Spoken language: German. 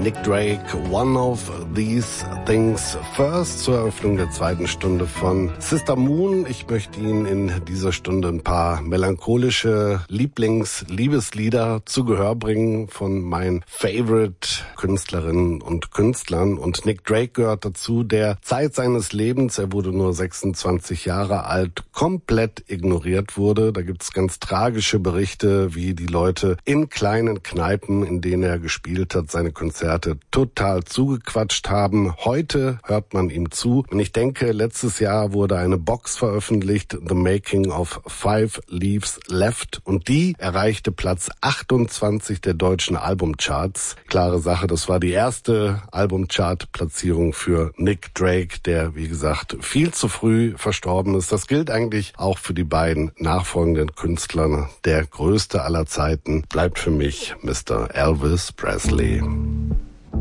Nick Drake, One of These Things First, zur Eröffnung der zweiten Stunde von Sister Moon. Ich möchte Ihnen in dieser Stunde ein paar melancholische Liebeslieder zu Gehör bringen von meinen Favorite-Künstlerinnen und Künstlern. Und Nick Drake gehört dazu, der Zeit seines Lebens, er wurde nur 26 Jahre alt, komplett ignoriert wurde. Da gibt's ganz tragische Berichte, wie die Leute in kleinen Kneipen, in denen er gespielt hat, seine Konzerte total zugequatscht haben. Heute hört man ihm zu. Und ich denke, letztes Jahr wurde eine Box veröffentlicht, The Making of Five Leaves Left. Und die erreichte Platz 28 der deutschen Albumcharts. Klare Sache, das war die erste Albumchart-Platzierung für Nick Drake, der, wie gesagt, viel zu früh verstorben ist. Das gilt eigentlich auch für die beiden nachfolgenden Künstler. Der größte aller Zeiten bleibt für mich Mr. Elvis Presley.